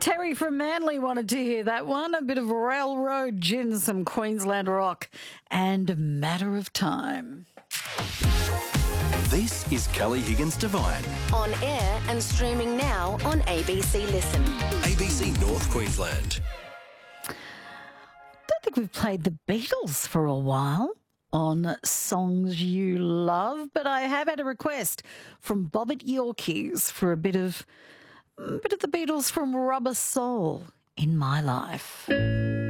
Terry from Manly wanted to hear that one. A bit of Railroad Gin, some Queensland rock, and Matter of Time. This is Kelly Higgins Divine. On air and streaming now on ABC Listen. ABC North Queensland. I don't think we've played the Beatles for a while on Songs You Love, but I have had a request from Bobbit Yorkies for a bit of the Beatles from Rubber Soul in my life.